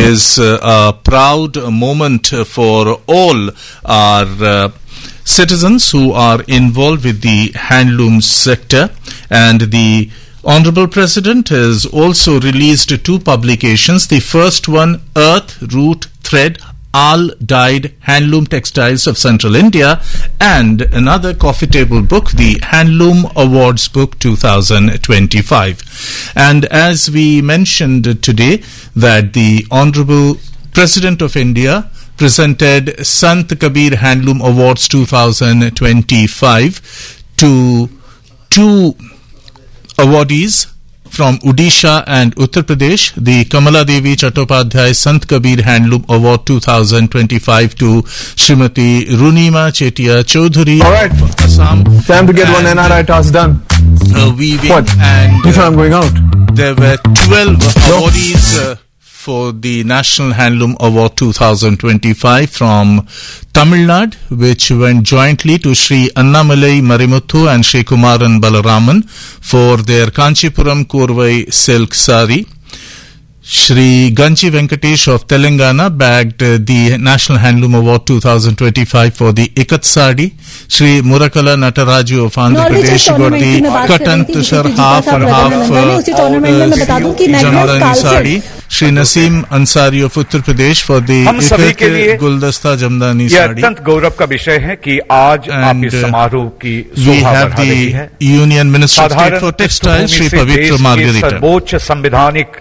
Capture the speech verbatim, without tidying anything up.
is uh, a proud moment for all our uh, citizens who are involved with the handloom sector, and the Honorable President has also released two publications. The first one, Earth, Root, Thread, All Dyed Handloom Textiles of Central India, and another coffee table book, the Handloom Awards Book two thousand twenty-five. And as we mentioned today, that the Honorable President of India presented Sant Kabir Handloom Awards two thousand twenty-five to two awardees from Odisha and Uttar Pradesh, the Kamala Devi Chattopadhyay Sant Kabir Handloom Award two thousand twenty-five to Srimati Runima Chetia Chaudhary All right. of Assam. Time to get and, one N R I task done. Uh, weaving What? and You thought uh, I'm going out? there were twelve awardees uh, for the National Handloom Award two thousand twenty-five from Tamil Nadu, which went jointly to Sri Annamalai Marimuthu and Sri Kumaran Balaraman for their Kanchipuram Korvai silk sari. Shri Ganchi Venkatesh of Telangana bagged uh, the National Handloom Award two thousand twenty-five for the Ikat Sari. Shri Murakala Nataraju of Andhra Pradesh got the Katan Tushar half and half uh, uh, Janodani Sari. Shri Naseem Ansari of Uttar Pradesh for the Ikat Guldasta Jamdani Sari. अत्यंत गौरव का विषय है कि आज आप इस समारोह की शोभा बढ़ा रही है। Union Minister of State for Textiles, Shri Pavitra Margarita. सर्वोच्च संवैधानिक